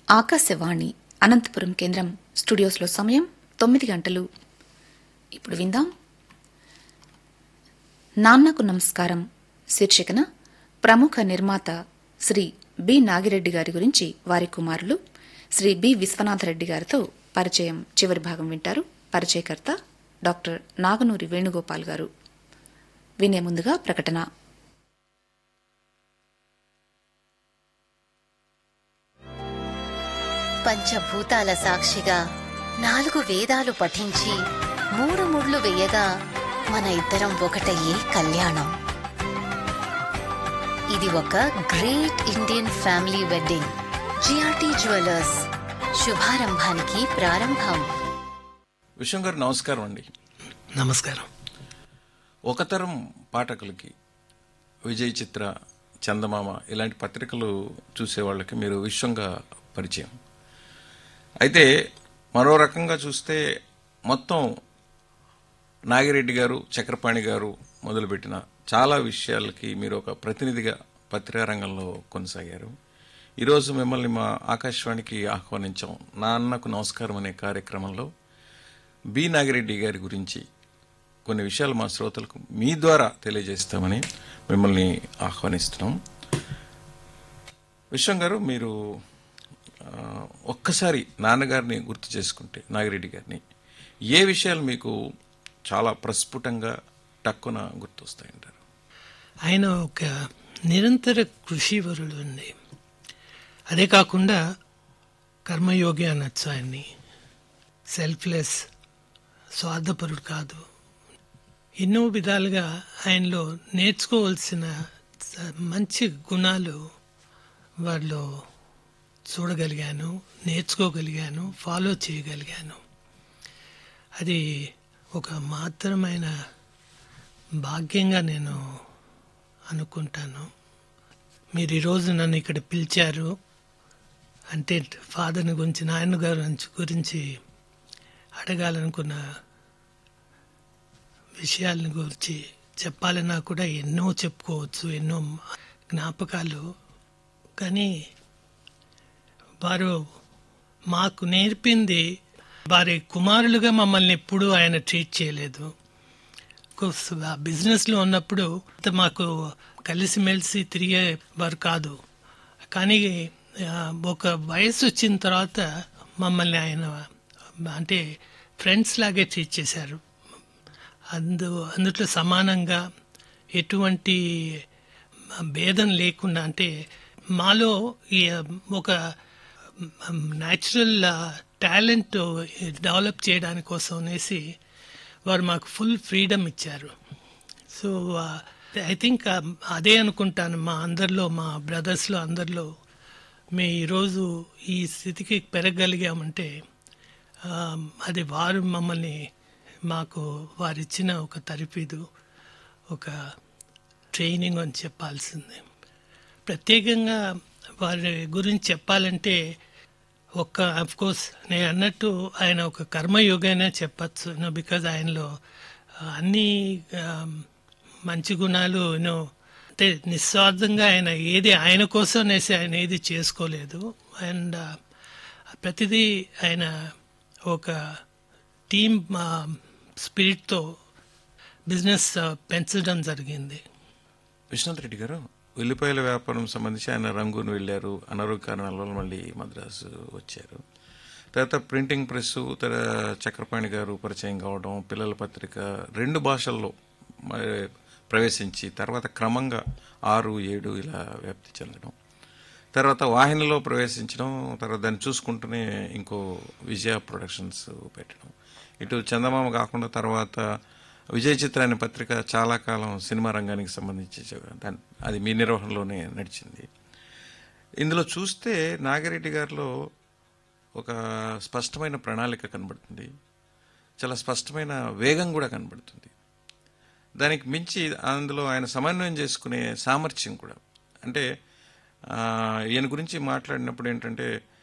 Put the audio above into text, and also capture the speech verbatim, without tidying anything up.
ఆకాశవాణి అనంతపురం కేంద్రం స్టూడియోస్లో సమయం తొమ్మిది గంటలు. ఇప్పుడు విందాం నాన్నకు నమస్కారం శీర్షికన ప్రముఖ నిర్మాత శ్రీ బి నాగిరెడ్డి గారి గురించి వారి కుమారులు శ్రీ బి విశ్వనాథరెడ్డి గారితో పరిచయం చివరి భాగం వింటారు. పరిచయకర్త డాక్టర్ నాగనూరి వేణుగోపాల్ గారు. వినే ముందుగా ప్రకటన. పంచభూతాల సాక్షిగా నాలుగు వేదాలు పఠించి మూడు ముళ్ళు వేయగా మన ఇద్దరం ఒకటయ్యే కళ్యాణం. ఇది ఒక great Indian family wedding. GRT jewellers శుభారంభానికి ప్రారంభం. విశ్వం గారు నమస్కారం అండి. నమస్కారం. ఒక తరం పాఠకులకి విజయ్ చిత్ర, చందమామ ఇలాంటి పత్రికలు చూసేవాళ్ళకి మీరు విశ్వంగా పరిచయం. అయితే మరో రకంగా చూస్తే మొత్తం నాగిరెడ్డి గారు, చక్రపాణి గారు మొదలుపెట్టిన చాలా విషయాలకి మీరు ఒక ప్రతినిధిగా పత్రికా రంగంలో కొనసాగారు. ఈరోజు మిమ్మల్ని మా ఆకాశవాణికి ఆహ్వానించాం. నాన్నకు నమస్కారం అనే కార్యక్రమంలో బి నాగిరెడ్డి గారి గురించి కొన్ని విషయాలు మా శ్రోతలకు మీ ద్వారా తెలియజేస్తామని మిమ్మల్ని ఆహ్వానిస్తున్నాం. విశ్వం గారు, మీరు ఒక్కసారి నాన్నగారిని గుర్తు చేసుకుంటే, నాగిరెడ్డి గారిని, ఏ విషయాలు మీకు చాలా ప్రస్ఫుటంగా టక్కున గుర్తొస్తాయంటారు? ఆయన ఒక నిరంతర కృషివరుడు అండి. అదే కాకుండా కర్మయోగి అనొచ్చు ఆయన్ని. సెల్ఫ్లెస్, స్వార్థపరుడు కాదు. ఎన్నో విధాలుగా ఆయనలో నేర్చుకోవాల్సిన మంచి గుణాలు వారిలో చూడగలిగాను, నేర్చుకోగలిగాను, ఫాలో చేయగలిగాను. అది ఒక మాత్రమైన భాగ్యంగా నేను అనుకుంటాను. మీరు ఈరోజు నన్ను ఇక్కడ పిలిచారు అంటే ఫాదర్ని గురించి, నాన్నగారు గురించి అడగాలనుకున్న విషయాలను గురించి చెప్పాలన్నా కూడా ఎన్నో చెప్పుకోవచ్చు, ఎన్నో జ్ఞాపకాలు. కానీ వారు మాకు నేర్పింది, వారి కుమారులుగా మమ్మల్ని ఎప్పుడూ ఆయన ట్రీట్ చేయలేదు. బిజినెస్లో ఉన్నప్పుడు మాకు కలిసిమెలిసి తిరిగేవారు కాదు. కానీ ఒక వయసు వచ్చిన తర్వాత మమ్మల్ని ఆయన అంటే ఫ్రెండ్స్ లాగే ట్రీట్ చేశారు. అందు అందుట్లో సమానంగా ఎటువంటి భేదం లేకుండా, అంటే మాలో ఒక న్యాచురల్ టాలెంట్ డెవలప్ చేయడానికి కోసం అనేసి వారు మాకు ఫుల్ ఫ్రీడమ్ ఇచ్చారు. సో ఐ థింక్ అదే అనుకుంటాను, మా అందరిలో, మా బ్రదర్స్లో అందరిలో మేము ఈరోజు ఈ స్థితికి పెరగగలిగామంటే అది వారు మమ్మల్ని, మాకు వారిచ్చిన ఒక తరఫీదు, ఒక ట్రైనింగ్ అని చెప్పాల్సిందే. ప్రత్యేకంగా వారి గురించి చెప్పాలంటే ఒక అఫ్కోర్స్ నేను అన్నట్టు ఆయన ఒక కర్మయోగైనా చెప్పచ్చు. యూనో బికాజ్ ఆయనలో అన్ని మంచి గుణాలు యూనో అంటే నిస్వార్థంగా ఆయన ఏది ఆయన కోసం అనేసి ఆయన ఏది చేసుకోలేదు. అండ్ ప్రతిదీ ఆయన ఒక టీమ్ స్పిరిట్తో బిజినెస్ పెంచడం జరిగింది. విశ్వనాథ్ రెడ్డి గారు, ఉల్లిపాయల వ్యాపారం సంబంధించి ఆయన రంగూన్ వెళ్ళారు. అనారోగ్య కారణాల వల్ల మళ్ళీ మద్రాసు వచ్చారు. తర్వాత ప్రింటింగ్ ప్రెస్, తర్వాత చక్రపాణి గారు పరిచయం కావడం, పిల్లల పత్రిక రెండు భాషల్లో ప్రవేశించి తర్వాత క్రమంగా ఆరు ఏడు ఇలా వ్యాప్తి చెందడం, తర్వాత వాహినిలో ప్రవేశించడం, తర్వాత దాన్ని చూసుకుంటూనే ఇంకో విజయ ప్రొడక్షన్స్ పెట్టడం, ఇటు చందమామ కాకుండా తర్వాత విజయ్ చిత్ర అనే పత్రిక చాలా కాలం సినిమా రంగానికి సంబంధించి దాని అది మీ నిర్వహణలోనే నడిచింది. ఇందులో చూస్తే నాగిరెడ్డి గారిలో ఒక స్పష్టమైన ప్రణాళిక కనబడుతుంది, చాలా స్పష్టమైన వేగం కూడా కనబడుతుంది. దానికి మించి అందులో ఆయన సమన్వయం చేసుకునే సామర్థ్యం కూడా. అంటే ఈయన గురించి మాట్లాడినప్పుడు ఏంటంటే